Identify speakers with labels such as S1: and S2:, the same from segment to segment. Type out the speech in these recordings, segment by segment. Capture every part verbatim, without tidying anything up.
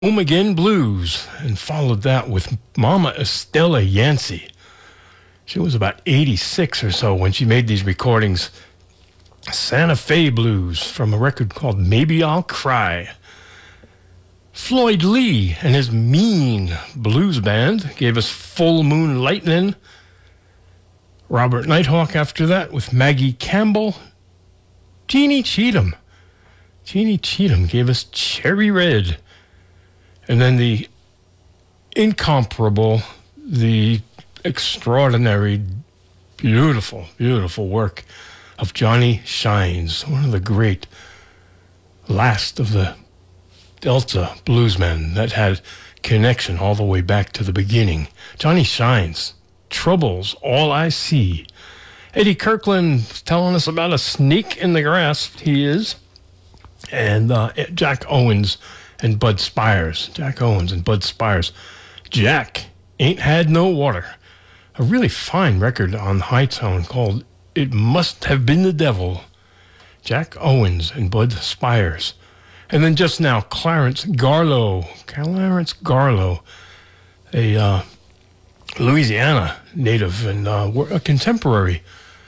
S1: Home Again Blues, and followed that with Mama Estella Yancey. She was about eighty-six or so when she made these recordings. Santa Fe Blues from a record called Maybe I'll Cry. Floyd Lee and his Mean Blues Band gave us Full Moon Lightnin'. Robert Nighthawk after that with Maggie Campbell. Jeannie Cheatham. Jeannie Cheatham gave us Cherry Red. And then the incomparable, the extraordinary, beautiful, beautiful work of Johnny Shines, one of the great last of the Delta bluesmen that had connection all the way back to the beginning. Johnny Shines, Troubles All I See. Eddie Kirkland telling us about a snake in the grass, he is. And uh, Jack Owens and Bud Spires. Jack Owens and Bud Spires. Jack Ain't Had No Water. A really fine record on High Tone called It Must Have Been the Devil. Jack Owens and Bud Spires. And then just now, Clarence Garlow. Clarence Garlow, a uh, Louisiana native and uh, a contemporary,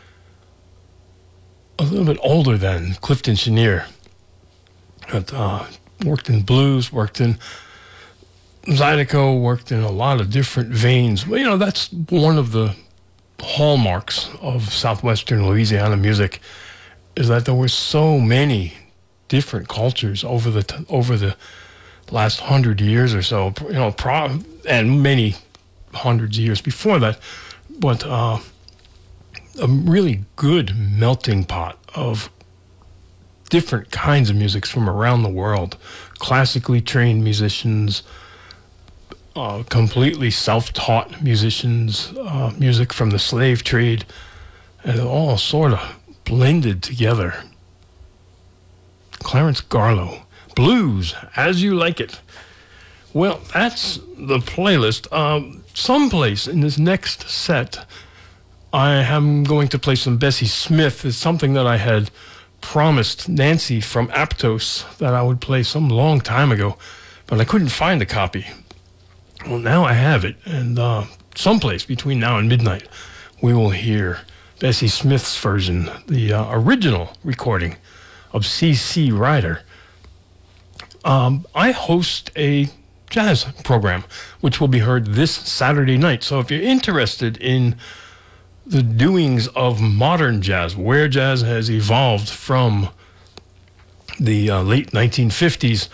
S1: a little bit older than Clifton Chenier. But, uh, worked in blues, worked in Zydeco, worked in a lot of different veins. Well, you know, that's one of the hallmarks of southwestern Louisiana music, is that there were so many different cultures over the t- over the last hundred years or so, you know, pro- and many hundreds of years before that. But uh, a really good melting pot of different kinds of musics from around the world. Classically trained musicians, uh, completely self-taught musicians, uh, music from the slave trade, and it all sort of blended together. Clarence Garlow, Blues As You Like It. Well, that's the playlist. Um, someplace in this next set, I am going to play some Bessie Smith. It's something that I had promised Nancy from Aptos that I would play some long time ago, but I couldn't find a copy. Well, now I have it, and uh, someplace between now and midnight, we will hear Bessie Smith's version, the uh, original recording of C C Ryder. Um, I host a jazz program, which will be heard this Saturday night. So if you're interested in the doings of modern jazz, where jazz has evolved from the uh, late nineteen fifties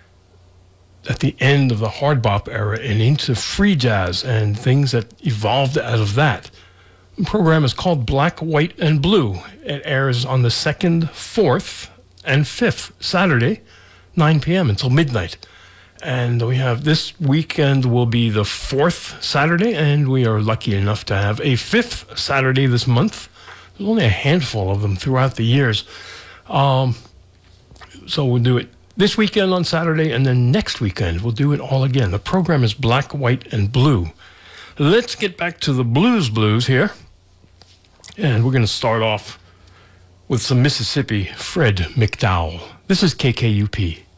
S1: at the end of the hard bop era and into free jazz and things that evolved out of that. The program is called Black, White, and Blue. It airs on the second, fourth, and fifth Saturday, nine p.m. until midnight. And we have this weekend will be the fourth Saturday, and we are lucky enough to have a fifth Saturday this month. There's only a handful of them throughout the years. Um, so we'll do it this weekend on Saturday, and then next weekend we'll do it all again. The program is Black, White, and Blue. Let's get back to the blues blues here. And we're going to start off with some Mississippi Fred McDowell. This is K K U P.